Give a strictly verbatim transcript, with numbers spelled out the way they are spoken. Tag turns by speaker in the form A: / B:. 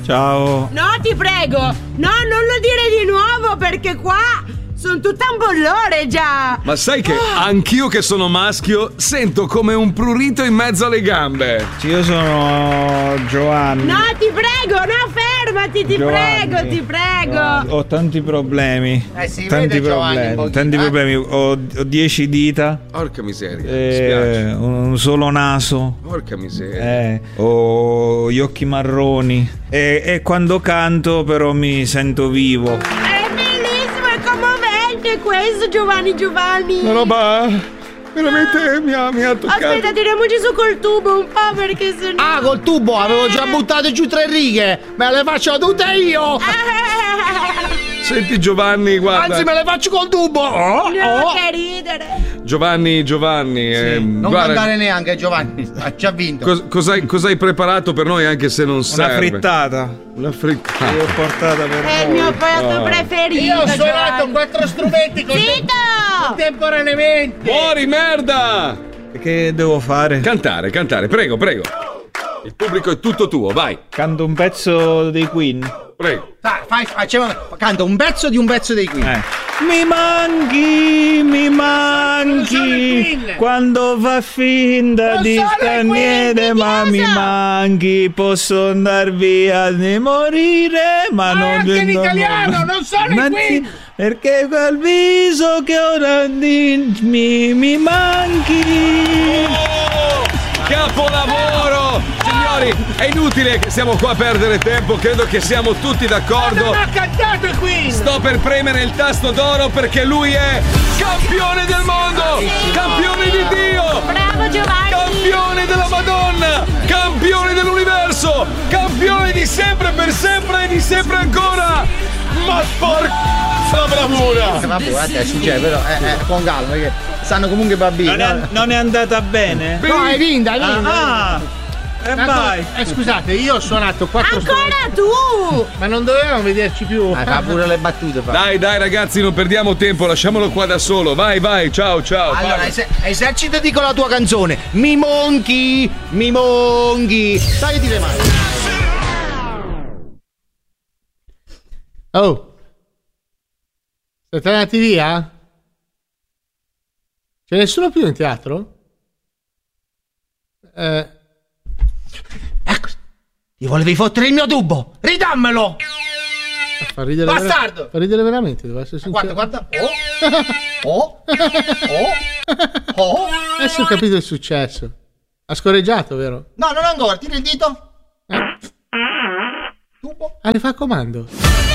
A: Ciao.
B: No, ti prego. No, non lo dire di nuovo perché qua sono tutta un bollore già.
C: Ma sai che anch'io che sono maschio sento come un prurito in mezzo alle gambe.
A: Io sono Giovanni.
B: No, ti prego, no, fermati, ti
A: Giovanni.
B: prego, ti prego.
A: Ho tanti problemi.
D: Eh, si
A: tanti
D: vede, Giovanni,
A: problemi.
D: un pochino,
A: tanti
D: eh?
A: problemi. Ho, ho dieci dita.
C: Porca miseria, mi
A: eh,
C: spiace.
A: un solo naso.
C: Porca miseria.
A: Eh, ho gli occhi marroni. E, e quando canto, però, mi sento vivo.
B: È bellissimo, è commovente questo, Giovanni Giovanni.
C: Una roba veramente mi ha, mi ha toccato.
B: Aspetta, tiriamoci su col tubo un po' perché sennò.
D: Ah, col tubo, avevo già buttato giù tre righe. Me le faccio tutte io.
C: Senti Giovanni, guarda.
D: Anzi, me le faccio col tubo. Oh,
B: No,
D: oh.
B: che ridere.
C: Giovanni, Giovanni, ehm,
D: Non
C: guarda,
D: cantare neanche, Giovanni. Ha già vinto.
C: cos- cos'hai, cos'hai preparato per noi anche se non
A: Una
C: serve?
A: frittata.
C: Una frittata.
A: L'ho portata per
B: È il
A: voi.
B: mio piatto
C: Oh.
B: preferito.
D: Io ho suonato
B: Giovanni.
D: quattro strumenti con
B: Zitto!
D: contemporaneamente.
C: Fuori, merda!
A: Che devo fare?
C: Cantare, cantare, prego, prego. Il pubblico è tutto tuo, vai,
A: Canto un pezzo dei Queen.
C: prego.
D: Dai, fai, facciamo, canta un pezzo di un pezzo dei qui.
A: Eh. Mi manchi, mi
D: Non sono
A: manchi
D: i Queen.
A: quando fa finta
D: Non
A: di
D: sono i
A: star
D: Queen,
A: niente,
B: di
A: ma
B: cosa?
A: mi manchi. Posso andar via di morire, ma
D: Ma
A: non
D: anche in
A: non-
D: italiano, non sono i
A: Ma
D: Queen.
A: sì, perché quel viso che ora di- mi, mi manchi.
C: Capolavoro! Signori, è inutile che siamo qua a perdere tempo, credo che siamo tutti d'accordo.
D: Non ha cantato i Queen.
C: Sto per premere il tasto d'oro perché lui è campione del mondo! Campione di Dio!
B: Bravo Giovanni.
C: Campione della Madonna! Campione dell'universo! Campione di sempre per sempre e di sempre ancora! Ma porca bravura!
D: Vabbè, guarda, succede, però eh, eh, con calma, perché stanno comunque i bambini.
A: Non è,
D: no?
A: non è andata bene?
D: No, hai vinto, hai vinto.
A: Ah, e
D: Tanto-
A: vai.
D: eh, scusate, io ho suonato quattro strumenti,
B: Ancora tu.
D: ma non dovevamo vederci più. Ah, fa pure le battute. Fa.
C: Dai, dai ragazzi, non perdiamo tempo, lasciamolo qua da solo. Vai, vai, ciao, ciao.
D: Allora,
C: vai.
D: es- esercitati con la tua canzone. Mi monchi, mi monchi. Sai che dire mai? Oh. Siete andati via? C'è nessuno più in teatro? Eh. Ecco. Io volevi fottere il mio tubo. Ridammelo. Fa ridere Bastardo. Vera- fa ridere veramente, devo essere sincero. Guarda, guarda. Oh. Oh. Oh. Oh. Adesso ho capito il successo. Ha scorreggiato, vero? No, non ancora. Tira il dito. Eh. Tubo. Ah, le fa a comando.